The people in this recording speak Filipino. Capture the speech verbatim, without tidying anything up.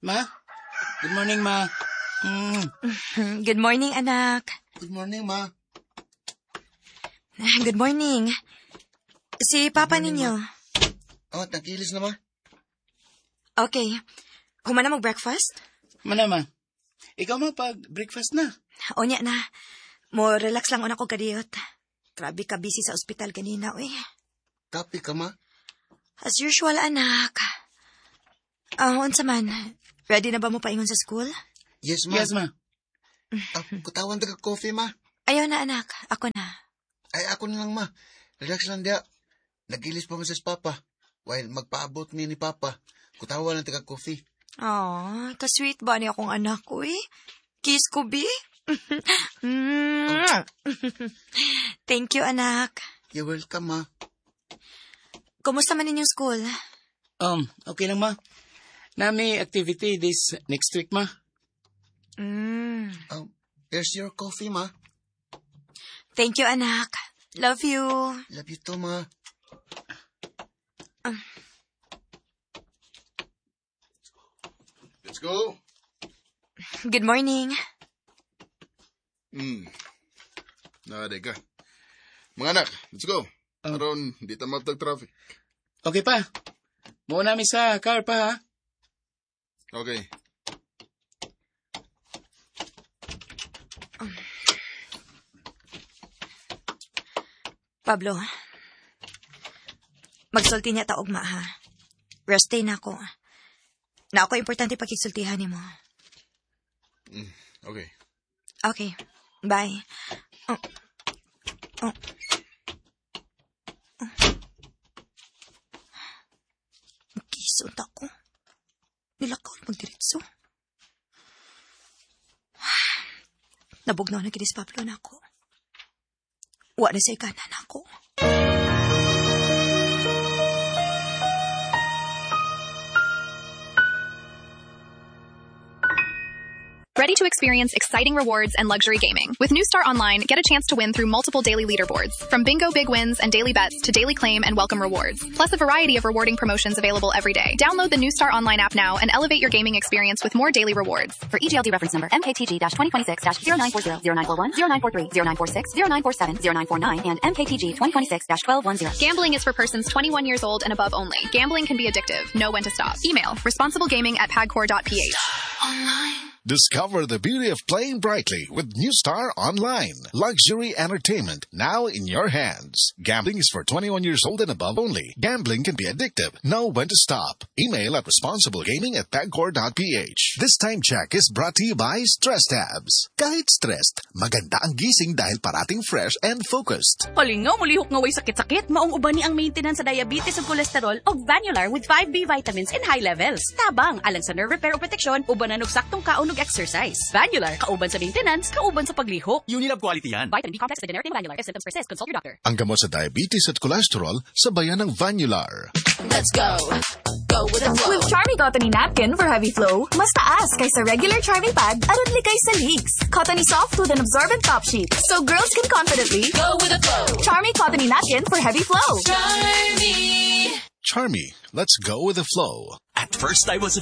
Ma? Good morning, Ma. Mm. Good morning, anak. Good morning, Ma. Good morning. Si Papa morning, ninyo. Oh, tangkilis na, Ma. Okay. Humana mag-breakfast? Mana, Ma. Ikaw mapag-breakfast na. O niya na. Mo relax lang una ko kadiyot. Grabe ka busy sa ospital kanina, uy. Kapi ka, Ma. As usual, anak. Ah, uh, unsa man. Ready na ba mo paingon sa school? Yes, Ma. Yes, Ma. Ah, kutawan taga coffee, Ma. Ayaw na, anak. Ako na. Ay, ako na lang, Ma. Relax lang dia. Nagilis pa mo sa Papa. While magpaabot mi ni Papa, kutawan lang taga coffee. Aw, ka-sweet ba ni akong anak ko, eh? Kiss ko, bi? Oh. Thank you, anak. You're welcome, Ma. Kumusta man inyong school? Um, okay lang, Ma. Nami activity this next week, Ma. Mm. Um, here's your coffee, Ma. Thank you, anak. Love you. Love you too, Ma. Uh. Let's go. Good morning. Hmm. Nade ka. Mga anak, let's go. Oh. Aron, di ta magtag-traffic. Okay pa. Muna namin sa car pa, ha? Okay. Pablo, magsulti niya taog ma, ha? Rest day na ako. Na ako importante pagkisultihan ni mo. Mm, okay. Okay. Bye. Oh. Oh. Oh. Kisot ako. Nilakaw magdiretso. Nabugnaw na kinis Pablo na ako. Wa na sa ikanan ako. Ready to experience exciting rewards and luxury gaming? With New Star Online, get a chance to win through multiple daily leaderboards. From bingo big wins and daily bets to daily claim and welcome rewards. Plus a variety of rewarding promotions available every day. Download the New Star Online app now and elevate your gaming experience with more daily rewards. For E G L D reference number M K T G twenty twenty-six zero nine four zero, zero nine four one, zero nine four three, zero nine four six, zero nine four seven, zero nine four nine, and M K T G twenty twenty-six twelve ten. Gambling is for persons twenty-one years old and above only. Gambling can be addictive. Know when to stop. Email responsiblegaming at pagcor dot p h. Online. Discover the beauty of playing brightly with New Star Online. Luxury entertainment now in your hands. Gambling is for twenty-one years old and above only. Gambling can be addictive. Know when to stop. Email at responsiblegaming at pagcor dot p h. This time check is brought to you by Stress Tabs. Kahit stressed, maganda ang gising dahil parating fresh and focused. Palingaw, mulihok nga way sakit-sakit. Maong uban ni ang maintenance sa diabetes ug cholesterol o Vanular with five B vitamins in high levels. Tabang, alang sa nerve repair o protection, ubanan og saktong kaon ug exercise. Vanular, kauban sa maintenance, kauban sa paglihok. Unilab quality yan. Vitamin B complex with generic Vanular. If symptoms persist, consult your doctor. Ang gamot sa diabetes at cholesterol, sabayan ng Vanular. Let's go. Go with the flow. With Charmy Cottony Napkin for heavy flow, mas taas kaysa regular Charmy Pad aron likay sa leaks. Cottony soft with an absorbent top sheet, so girls can confidently go with the flow. Charmy Cottony Napkin for heavy flow. Charmy. Charmy, let's go with the flow. At first I was